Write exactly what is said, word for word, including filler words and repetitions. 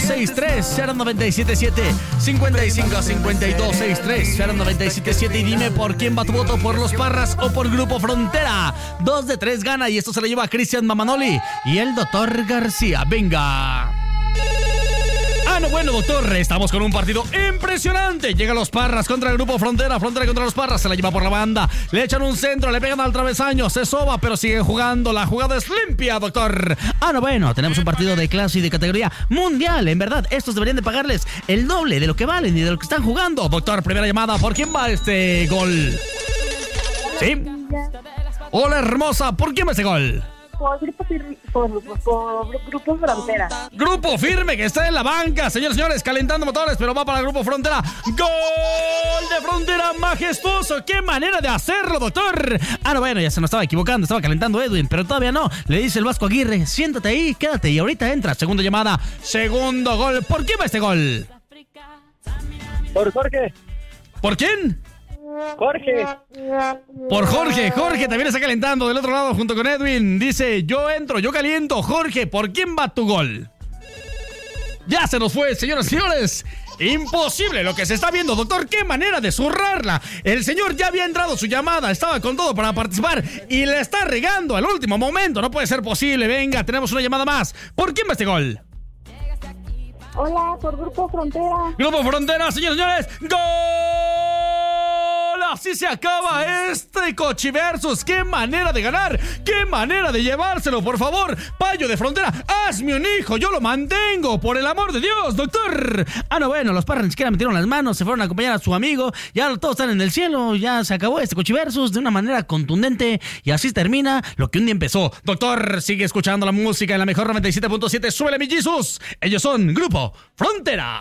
dos seis tres cero nueve siete siete cincuenta y cinco cincuenta y dos sesenta y tres cero nueve siete siete y dime por quién va tu voto, por Los Parras o por Grupo Frontera. Dos de tres gana y esto se lo lleva a Cristian Mamanoli y el doctor García. Venga. Ah, no, bueno, doctor, estamos con un partido impresionante. Llegan Los Parras contra el Grupo Frontera. Frontera contra Los Parras, se la lleva por la banda. Le echan un centro, le pegan al travesaño. Se soba, pero siguen jugando. La jugada es limpia, doctor. Ah, no, bueno, tenemos un partido de clase y de categoría mundial. En verdad, estos deberían de pagarles el doble de lo que valen y de lo que están jugando. Doctor, primera llamada. ¿Por quién va este gol? ¿Sí? Hola, hermosa. ¿Por quién va este gol? Por grupo, firme, por, por, por Grupo Frontera. Grupo Firme, que está en la banca, señores, señores, calentando motores, pero va para el Grupo Frontera. ¡Gol de Frontera majestuoso! ¡Qué manera de hacerlo, doctor! Ah, no, bueno, ya se nos estaba equivocando, estaba calentando Edwin, pero todavía no. Le dice el Vasco Aguirre, siéntate ahí, quédate, y ahorita entra. Segunda llamada, segundo gol. ¿Por quién va este gol? Por Jorge. ¿Por quién? Jorge. Por Jorge. Jorge también está calentando del otro lado junto con Edwin. Dice, yo entro, yo caliento. Jorge, ¿por quién va tu gol? Ya se nos fue, señoras y señores. Imposible lo que se está viendo, doctor. Qué manera de zurrarla. El señor ya había entrado su llamada, estaba con todo para participar y le está regando al último momento. No puede ser posible. Venga, tenemos una llamada más. ¿Por quién va este gol? Hola, por Grupo Frontera. Grupo Frontera, señores y señores. ¡Gol! Así se acaba este Cochiversus. ¡Qué manera de ganar! ¡Qué manera de llevárselo! Por favor, Payo de Frontera, hazme un hijo. Yo lo mantengo, por el amor de Dios, doctor. Ah, no, bueno, los Parras ni siquiera metieron las manos. Se fueron a acompañar a su amigo. Ya todos están en el cielo. Ya se acabó este Cochiversus de una manera contundente. Y así termina lo que un día empezó. Doctor, sigue escuchando la música en la mejor noventa y siete punto siete. ¡Súbele, mi Jesus! Ellos son Grupo Frontera.